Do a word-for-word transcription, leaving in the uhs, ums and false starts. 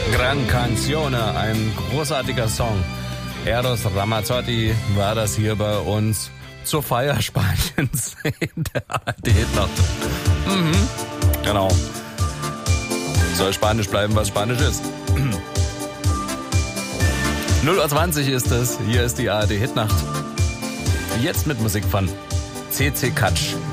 Gran Canzone, ein großartiger Song. Eros Ramazzotti war das hier bei uns zur Feier Spaniens in der A R D-Hitnacht. Mhm, genau. Soll Spanisch bleiben, was Spanisch ist. null Uhr zwanzig ist es, hier ist die A R D-Hitnacht. Jetzt mit Musik von C C Catch.